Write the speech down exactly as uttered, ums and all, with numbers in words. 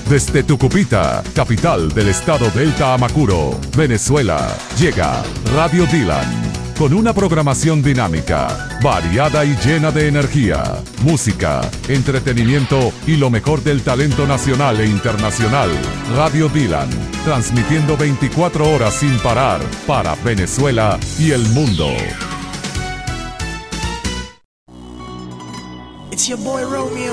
Desde Tucupita, capital del estado Delta Amacuro, Venezuela, llega Radio Dylan. Con una programación dinámica, variada y llena de energía, música, entretenimiento y lo mejor del talento nacional e internacional. Radio Dylan, transmitiendo veinticuatro horas sin parar para Venezuela y el mundo. It's your boy Romeo.